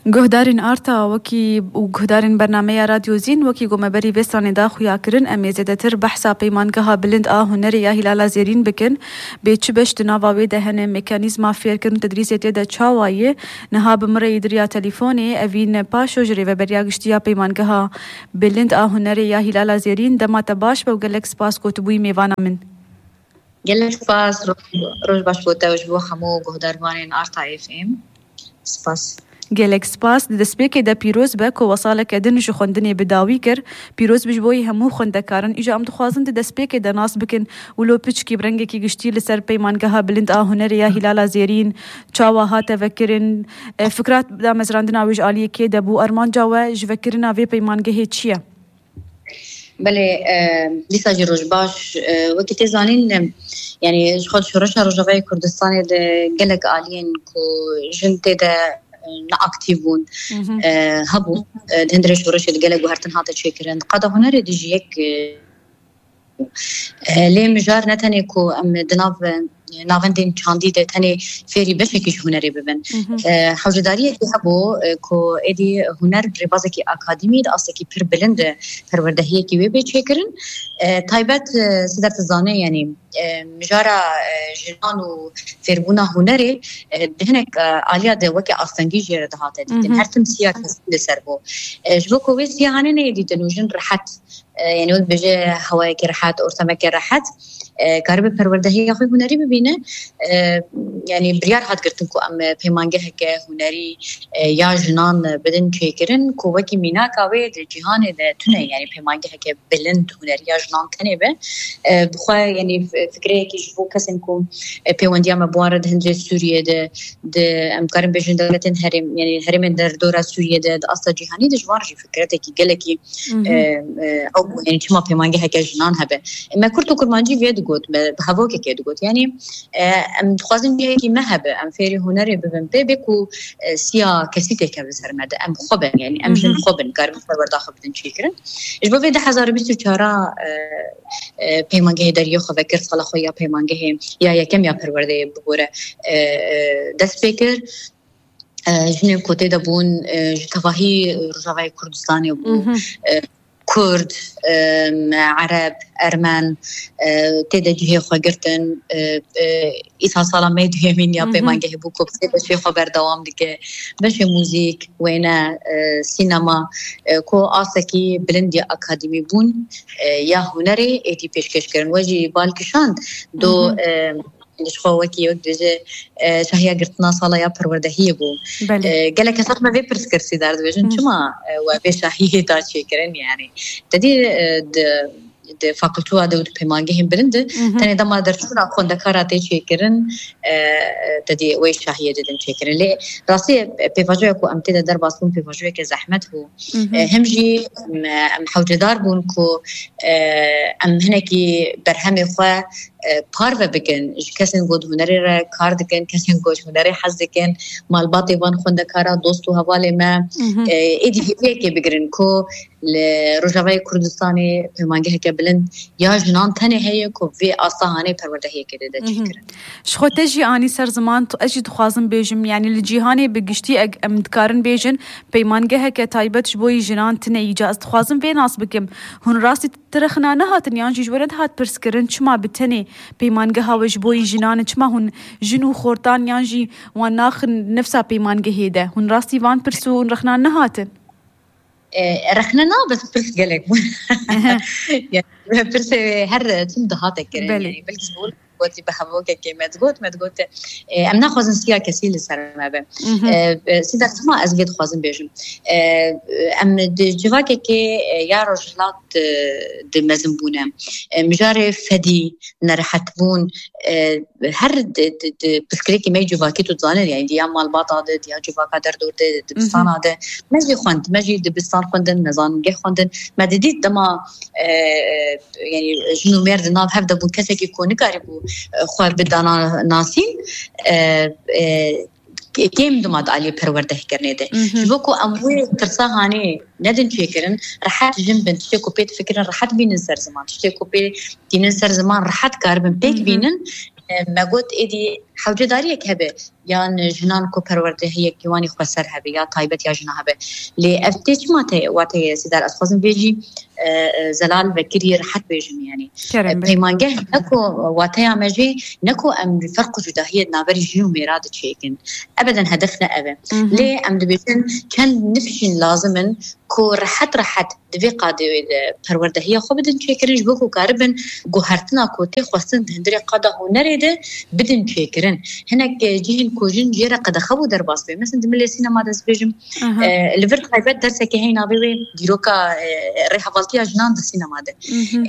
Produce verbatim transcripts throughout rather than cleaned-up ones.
گهدارین آرتا وکی و گهدارین برنامه رادیو زین وکی گم بری وستان داخو یا کرن امیزه تر بحثا پیمانگه ها بلند آه هنری یا هلال زیرین بکن به چه بشت نواوی دهن مکانیزم فیر کرن تدریسیت ده چاوایه نها بمره دریا تلفونی اوین پاشو جری و بریاگشتی یا پیمانگه ها بلند آه هنری یا هلال زیرین دما تباش و گلک سپاس کو تبوی میوانا من گلک سپاس روز باش بوده و جبو همو گهداروانین آرتا اف ام سپاس گلک سپاس دسپیک د پیروز به کو وصاله کدن جو خوندنی بداوی کر پیروز بجبوی همو خوندکارن اجا ام دخوازن د دسپیک د ناس بکن ولو پچ کی برنگ کی گشتی لسر پیمانگه ها بلند آ هنر یا هلال زیرین چاوا ها تفکرن فکرات دا مزراندنا وج عالی کی دبو ارمان جاوا جفکرنا وی پیمانگه چیه بله لیسا جروج باش وقت زانین یعنی خود شورش روجاوی کردستان د گلک عالین کو جنت د نا اكتيفون هبو دهندرش ورش الجلق وهرتن هذا شكرا قد هنر ديجيك لي مجار نتني كو ام دناف ناوندين چاندي ده تني فيري بشكيش هنري ببن حوجداريه كي هبو كو ادي هنر ربازكي اكاديمي ده اصلي بير بلند پروردهيه كي وي بچكرن تايبت سدرت زانه يعني مجارا جنان و فيربونا هنري دهنك عاليه ده وكي اصلنجي جيره دهات دي هر تمسيا لسربو جبو كو ويس يعني نه دي تنوجن راحت يعني ود بجي هوايك راحت اورتمك راحت كارب پروردهيه خو هنري ببينه يعني بريار هات قرتنكو ام پیمانگه هک هنري يا جنان بدن چيكرن كو وكي مينا كاوي جهان ده تنه يعني پیمانگه هک بلند هنري يا جنان تنه به بخو يعني فكره كي جو كسنكو پیونديا مبارد هند سوريا ده ده ام كارم بجن دولتن هرم يعني هرم در دورا سوريا ده اصلا جهاني ده جوارجي فكرته كي گلكي او يعني چما پیمانگه هک جنان هبه ما كرتو كرمانجي فيد قلت بهواك كده قلت يعني ام خوازم بيجي مهبه ام فيري هنري ببن بيبكو سيا كسيته كبسر مده ام خبن يعني ام جن خبن قرب فردا خبدن شكرا ايش بو في ألفين وبيست وأربعة بيمانگه دريو خو فكر صلا خويا بيمانگه يا يا كم يا پرورده بوره دست فكر جن کوته دبون تفاهي رجاوي كردستاني بو كرد عرب أرمان تدجيه خاطرتن إذا صار ما يديه من يا بمانجه بوكو بس في خبر دوام ديك بس موسيقى وينا سينما كو أسكي بلندي أكاديمي بون يا هنري إتي بيشكش كرن وجي بالكشان دو ليش خواكي وجه شهية قرتنا صلاة يا پروردهيه بو قالك صح ما في برسكرسي دارد وجن شما وفي شهية داشي كرن يعني تدي د فاکولتو د پیمانگه هم برند تنه د ما درسونه خوندکارا ته چیکرن تدي وي شاهيه ددن چیکرن له راسي پیواجو کو امته د در باسون پیواجو کې زحمت هو همجي ام حوجدار بون کو ام هنکی برهم خو پارو بکن کسین گود هنری را کار دکن کسین گوش هنری حز دکن مالباطی وان خوندکارا دوستو حواله ما ایدی که بگرن کو لرجاوی کردستانی پیمانگه که بلند یا جنان تنه هی کو وی آساهانه پرورده هی که ده چیکرن شخو تجی آنی سر زمان تو اجی دخوازم بیجم یعنی لجیهانی بگشتی امدکارن بیجن پیمانگه که تایبت بوی جنان تنه ایجاز دخوازم وی ناس بکم هن راستی ترخنا نهاتن یان جیجورد هات پرسکرن چما بتنه پیمانگه ها وش بوی جنان چما هن جنو خورتان یان جی وان ناخ نفسا پیمانگه ده هن راستی وان پرسو رخنا نهاتن رخنا نا بس برس قالك يعني برس هر تم دهاتك يعني بلكي بقول قلت بحبوك كلمة قلت ما قلت أمنا خوازن سيا كسيل السرمة به سيدا سما أزجد خوازن بيجم أم جواك كي يا رجلات دمزنبونه مجاري فدي نرحتبون هر بسكريكي ما جواكي تزانر يعني ديا مال باطا ديا جواكا در دور دبستان ده مجي خوند مجي دبستان خوندن نزان جه خوندن ما ديد دما يعني جنو مرد ناب هفدا بون كسك يكون قريبو خوار بدانا ناسين كيم دماد علي پرورده کرنے دے جو کو اموی ترساهانی ندن چیکرن راحت جنب تشتكو بيت فكرن راحت بين زمان تشتكو بي دين زمان راحت كاربن بيك بينن ما قلت ايدي حوجداريك هبه يعني جنان كو پرورده هي كيواني خسر هبه يا طيبت يا جنا هبه لي افتش ماته واتي سيدار اسخازم بيجي زلال وكري رحت بيجم يعني بيمانجه نكو واتي ماجي نكو ام فرق جداهيه نابري جنو ميراد تشيكن ابدا هدفنا ابا ليه ام دبيتن كان نفشن لازما كو رحت رحت دبي قاد پرورده هي خو بدن تشيكرن بوكو كاربن جوهرتنا كو تي خوستن هندري قاده هنريده بدن تشيكرن هناك جيهن كوجن جيرا قد خبو درباس بي مثلا دملي سينما داس بيجم ليفر خايبت درسك هينا بي ديروكا ريحه فالتيا جنان د سينما ده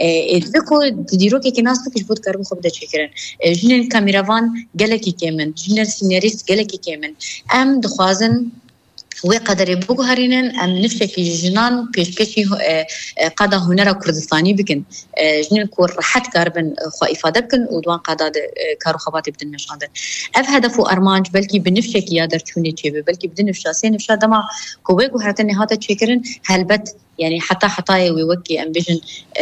دبكو ديروكا كناس فيش بود كاربو خو بده تشيكرن جنن كاميرافان جلكي كيمن جنن سيناريست جلكي كيمن ام دخوازن وقدر يبقوا هرينن ام نفسك جنان بيشكشي قاده هنرا كردستاني بكن جنن كور راحت كاربن خو افاده بكن ودوان قاده كارو خباتي بدن نشاده اف هدفو ارمانج بلكي بنفسك يادر تشوني تشيبه بلكي بدن نفساسين نفسا دما كوبيغو هرتني هاتا تشيكرن هلبت يعني حتى حتى ويوكي امبيجن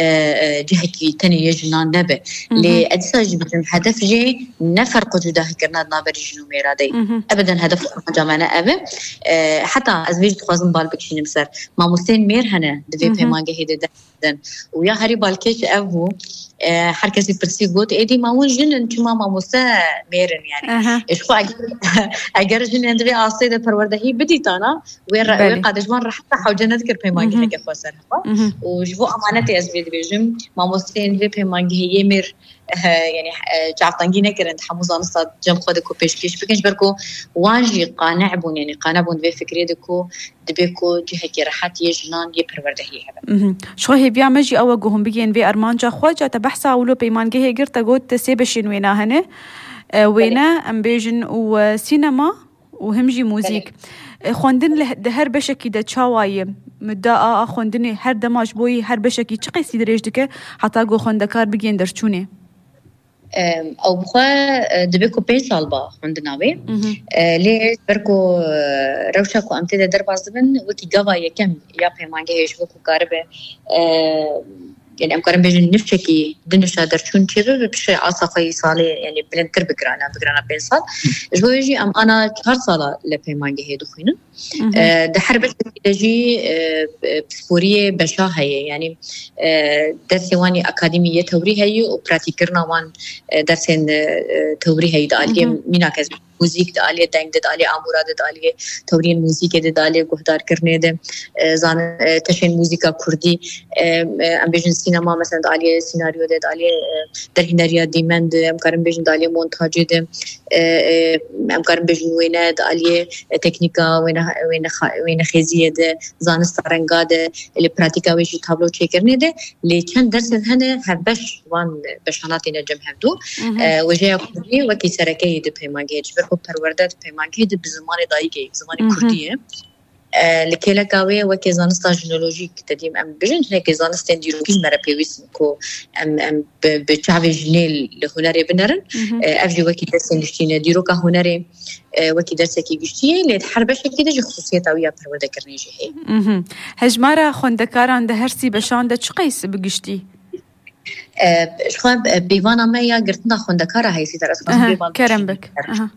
جهكي تاني يجنان نبه لأدساج بجم هدف جي نفرق جداه كرنا نابر جنو ميرادي ابدا هدف جامعنا ابه حتى ازويج تخوازن بالبكشين مسر ما مستين مير هنا دفي بيما جهيد دن ويا هري بالكيش ابو هر کسی پرسی گفت ایدی ما اون جنن چما ما مسا میرن يعني ايش خو اگر جنن دوی آسیده پروردهی بدی تانا و قادجمان راح تحو جنت کر پیمانگی هک خسر و جو امانتی از بید بیجم ما مستین دوی پیمانگی میر يعني جعفتنجي نكرن حموزان صاد جم خدكو بيشكيش بكنش بركو واجي قانع بون يعني قانع بون في فكرة دكو دبيكو جهكي راحت يجنان يبرورده هي هذا شو هي بيعمجي أو جوهم بيجين في أرمانجا خواجة تبحث أولو بيمانجي هي قرت قلت سيبشين وينا هنا وينا أمبيجن وسينما وهمجي موزيك خوندن هر بشكي ده شوايه مدة خوندني هر دماج بوي هر بشكي چقي سيدريج دكه حتى جو خوندكار بيجين درچونه او بخوا دبيكو بين سالبا عندنا بي ليه بركو روشاكو امتدى درباز بن وكي غوا يكم يا بيمانجي شبكو كاربه يعني امكارم بيجن نفشكي دنشا درچون چيبه بشي عاصفه صالي يعني بلنتر بكرانا بكرانا بين سال جو يجي ام انا چهار ساله لبيمانجي هي دخينه ده حربت تجي بسبوريه بشاهه يعني درسواني اكاديميه توري هي وبراتيكرنا وان درسن توري هي داليه ميناكز موسیقی دالیه دنگ دالیه آموراد دالیه تورین موسیقی دالیه گفتار کرنے ده زان تشین موسیقی کردی ام بیشن سینما مثلا دالیه سیناریو ده دالیه در هنریا دیمند ام کارم بیشن دالیه مونتاژ ده ام کارم بیشن وینه دالیه تکنیکا وینه وینه وینه خزیه ده زان استرنگا ده لی پراتیکا ویشی تابلو چه کرنے ده لیکن درس هنه هبش وان بشاناتی نجم هفدو وجه کردی و کی سرکه ده پیمانگی برکو پرورده پیمانگی ده بزمان دایگی بزمان کردیه لکیلا کاوی و که زانستا ژنولوژیک تدیم ام بیشن هنگی زانستن دیروگیز مره پیویسن کو ام ام بچاوی جنیل لهنری بنرن افجی و کی درسن گشتینه دیروکا هنری و کی درس کی گشتیه لید حربش کی ده خصوصیت اویا پرورده کرنی جهی هجمارا خوندکاران ده هرسی بشان ده چقیس بگشتی شخوان بیوانا ما یا گرتنا خوندکارا هیسی در اساس بیوان کرم بک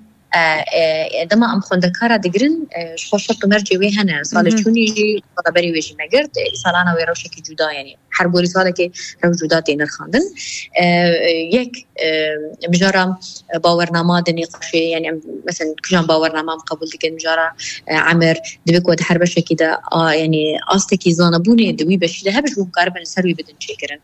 دما ام خوندکارا دگرن شخوشت مرجی وی هنه سال چونی جی خبری ویجی مگرد سالانا وی روش کی جدا یعنی هر بوری ساله که رو جدا تینر خواندن یک مجرم باورنامه دنی قشی یعنی مثلا کجان باورنامه قبول دیگه مجرم عمر دبی کود هر بشه کی دا یعنی آسته کی زانبونه دوی بشیده هبش بو قربن سروی بدن چیکرن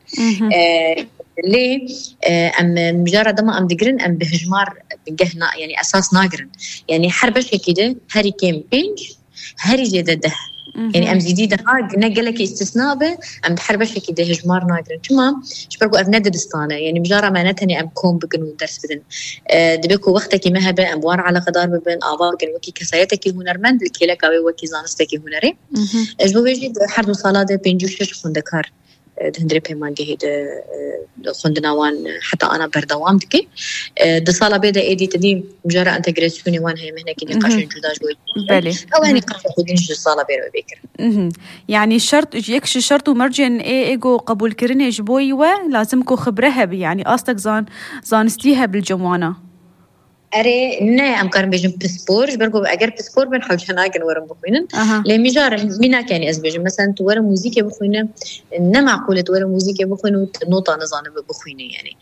ليه ام مجرد ما ام دقرن ام بهجمار بجهنا يعني اساس ناقرن يعني حربش كده هاري كيم بينج هاري جدده يعني ام جديده ها نقلك استثناء به ام حربش كده هجمار ناقرن تمام شبرقوا ابناد دستانه يعني مجرد ما نتني ام كوم بكنو درس بدن دبكو وقتك ما هبه ام وار على قدار بين اباك وكي كسايتك هنرمند لك وكي زانستك هنري جوجي حرب صلاه بينجوش خوندكار هندري بيمانجي هيد خوندناوان حتى انا بردوام دكي د سالا بيدا ايدي تدي مجرد انتجريشني وان هي مهنه كي نقاش جودا جوي بلي او هني قاش خدينش سالا بيرو بكر يعني شرط يكش شرط مرجن اي ايجو قبول كرني جبوي ولازمكو خبرها يعني قصدك زان زانستيها بالجمانه أري نه أمكار بيجم بسبور بركو أجر بسبور بين حوجنا كن ورم بخوينن لما جار مينا كاني أزبج مثلا تورم موسيقى بخوينن نمعقولة تورم موسيقى بخوينن نوطة نظام بخوينن يعني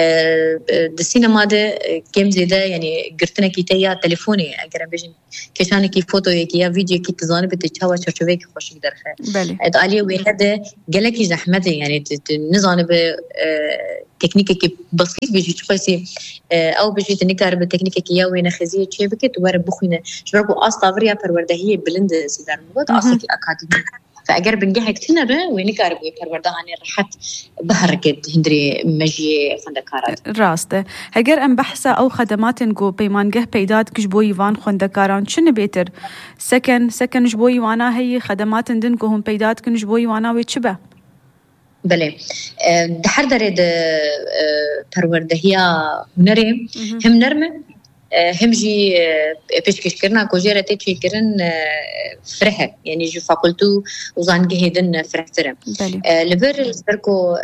السينما ده كم زيادة يعني قرتنا كيتيا تليفوني أجر بيجم كشان كي فوتو يا فيديو كي تزاني بتتشاور شرشوي كي خوش يقدر خير عليه وهذا جلك زحمته يعني نظام ب تكنيكي كي بسيط بيجي تخيسي أو بيجي تنكر بالتكنيكي كي يوين خزية شيء بكت ورب بخوينا شبركو أصطافريا برورده هي بلند سيدار موت أصلي أكاديمي فأجر بنجح كتنا به ونكر بورده هني رحت بحركة هندري مجيء خندكارات راسته هجر أم بحثة أو خدمات نجو بيمانجه بيداد كجبوي وان خندكاران شنو بيتر سكن سكن جبوي وانا هي خدمات ندنكو هم بيداد كنجبوي وانا ويتشبه بله دحر درد پرورده هي هنري هم نرمه هم جي بيشكش كرنا كوجيرتي تشي كرن فرحه يعني جو فاكولتو وزانجه هدن فرحترم لبر بركو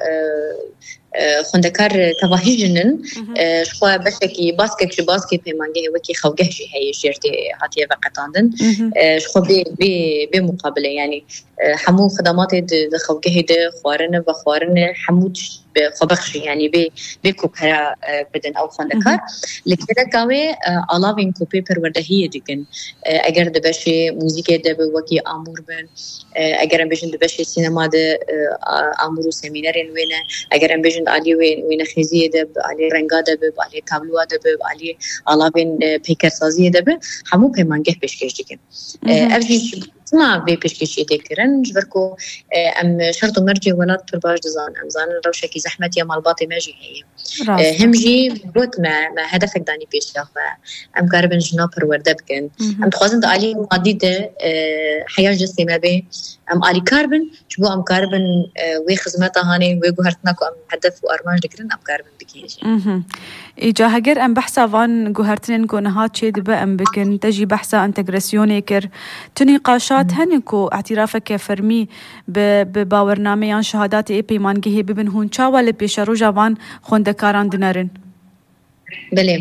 خندكار تواهيجنن شخوا بشكي باسكك شو باسكي بمانجه وكي خوجه شي هي شيرتي هاتيه وقتاندن شخوا بي بي بمقابله يعني حمو خدمات خوجه ده خوارن وخوارن حمود بخبخش يعني بي بكوكرا بدن او خندكار لكده كاوي علاوه كوبي پروردهيه دكن اگر دبشي موسیقی ده وكي امور بن اگر بيجن دبشي سينما ده امور سيمينارين وينه اگر بيجن علي وين وين خزيه ده علي رنگا ده علي تابلو ده علي علاوه پیکر سازی ده همو پیمانگه پیشکش دکن افجی ما بي بيشكيش يذكرن جبركو ام شرط مرجي ولات برباج دزان ام زان روشكي زحمه يا مالباطي ماجي هي همجي بوت ما ما هدفك داني بيشاخ ام قربن جنابر وردبكن ام تخازن علي ماديده حياه جسمي ما بي ام علي كاربن شبو ام كاربن وي خدمتها هاني وي غهرتناكو ام هدف وارماج دكرن ام كاربن بكيش اها اجا هجر ام بحثا فان غهرتنن كونهات شي دبا ام بكن تجي بحثا انتغراسيون كر تنقاشات هنكو اعترافك فرمي بباورنامه شهادات اي بيمانجه ببن هون چاوا لبيشرو جوان خوندكاران دنرن بله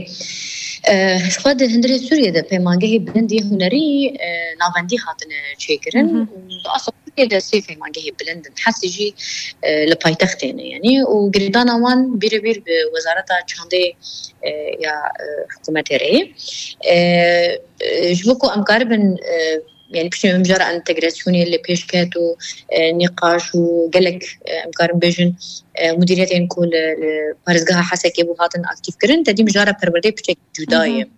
خود هندري سوريا ده بيمانجه بلندي هنري نافندي هاتن چيكرن اصلا ده سي بيمانجه بلند حسجي لبايتختين يعني وغريدانا وان بير بير بوزاره چاندي يا حكومه ري جبوكو امقاربن يعني بشي مجرد انتجراسيوني اللي بيشكاتو نقاش وقالك امكارن بيجن مديريتين كل بارزقها حسكي بو هاتن اكتيف كرن تدي مجرد بروردي بشكل جدايه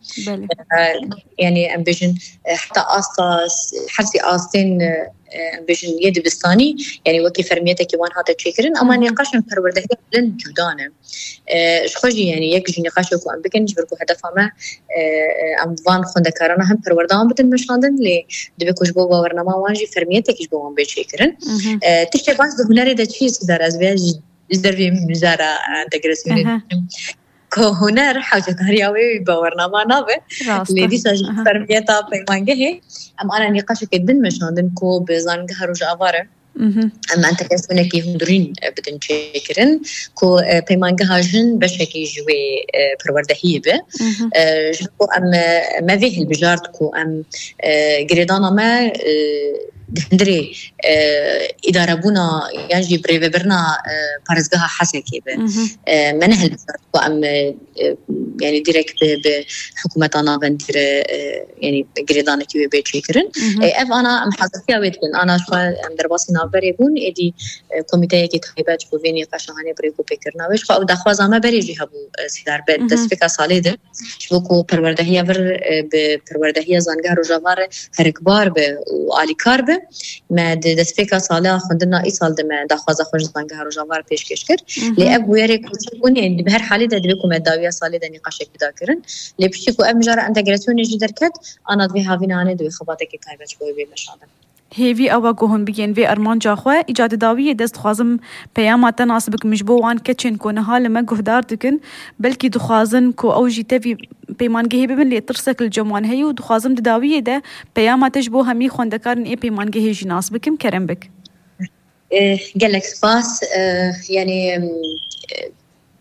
يعني ام بيجن حتى اساس حرسي استين بيجن يد بستاني يعني وكي فرميتك وان هاتا تشكرن اما نقاش بروردي لن جدانه شخوجي يعني يك نقاش كو ام بكن جبركو هدفها ما ام فان خندكارنا هم بروردان بتن مشاندن لي دبكوش بو باورنامه وانجي فرميتك جو ام بيشكرن تشتي باز هنري دا تشيز دار ازبياج ازدربي مزارة انتجراسيوني كهنر حاجة هرياوي باورنامه نابه لدي ساجي فرميتا بيمانجه ام انا نقاش كدن مشاندن كو بزانجه روج افاره اما انت كسونه كي هندرين بدن شكرن كو بيمانجه جن بشكي جوي پروردهيه به جو ام ما فيه البجارت كو ام غريدانا ما دندري إدارة بونا يعني بريفبرنا بارزقها حسكي به منهل وأم يعني ديركت بحكومتنا بندير يعني قريدانة كيوي بيت شكرن أف أنا محاضرتي ويتكن أنا شو أم درباسي نابر يكون إدي كوميتاية كي تحيبات بوفيني قشاني بريكو بكرنا ويش خو دخواز أما بريجي هبو سيدار بيت تسفيكا صالي ده شبكو پروردهية بر بپروردهية زانگه روجوار هركبار به وعلي كار به ما دسفيكا صالة خندنا اي سال دم دخوازه خوش زنگه روجوار پیشکش کرد لی اب ویری کوچکون یعنی به هر حالی ده دبکو مداویا صالة ده نقاش کدا کرن لی بشکو اب مجار انتگراسیون جدر کرد انا دوی هاوینانه دوی خباته کی تایبچ بو بی مشادن هیوی او گوهن بگین وی ارمان جاخوا ایجاد داوی دست خوازم پیامات تناسبک مجبو وان کچن کو نهال ما گهدار دکن بلکی دخوازن کو او جیته وی پیمانگه ببن لی ترسک الجمعان هیو دخوازم داوی ده پیامات جبو همی خوندکارن ای پیمانگه جناس بکم کرم بک گلک سپاس يعني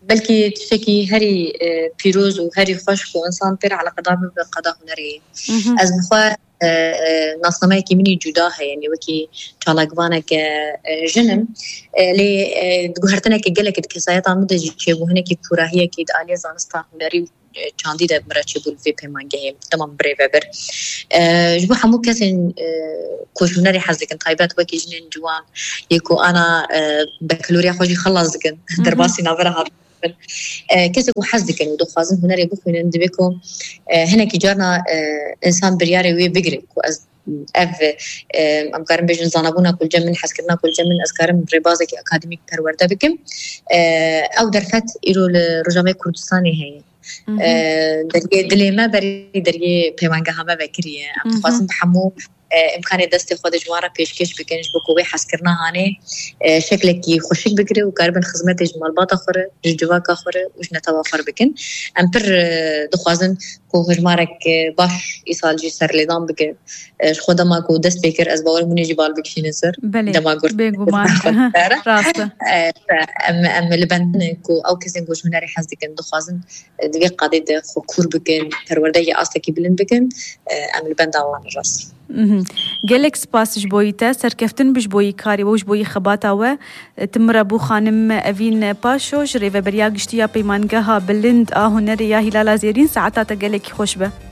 بلكي تشكي هري بيروز وهري خشك وإنسان بير على قضاء بقضاء هنري از بخوا نصنامه کی منی جدا ہے یعنی وکی چالاگوانه که جنم لی گوهرتنه که گله که کسایت آمده جیچه بوهنه که کوراهیه که دالی زانستا هنری چاندی ده مرچه بول وی پیمانگه تمام بری وبر جبو همو کسین کوشونری حزکن طایبات وکی جنین جوان یکو انا بکالوریا خوشی خلاص دکن در باسی نابره هات كسب وحزك ودو خازن هنري بخوين دبيكم هنا كي جارنا انسان برياري وي بيجري واز اف ام قارن بجن زانبونا كل جمن حسكرنا كل جمن اسكارم ريبازك اكاديميك پرورده بكم او درفت ايرو لرجامه كردستاني هي درجه دلما بري درجه پیمانگه همه بکریه ام خاصم بحمو امکان دست خود جواره پیشکش بکنش بکوی حسکرنا هانه شکلکی خوشک بگیره و کاربن خدمت جمال باتا خوره جوا کا خوره وش نتوافر بکن ام پر دخوازن کو هجمارک باش ایسال جی سر لیدان بکه خود ما کو دست بکر از باور منی جبال بکشین سر دما گرت بگومان راسته ام ام لبنان کو او کسین گوش هنری حزدکن دخوازن دیگه قاعده خو کور بکن پرورده اصلا کی بلند بکن ام لبنان داوان راست گلک سپاسش بویتا سرکفتن بش بوی کاری وش بوی خباتا و تمر بو خانم اوین پاشو جری و بریا گشتیا پیمانگه ها بلند آهنر یا هلال زیرین ساعتا تا گلک خوش به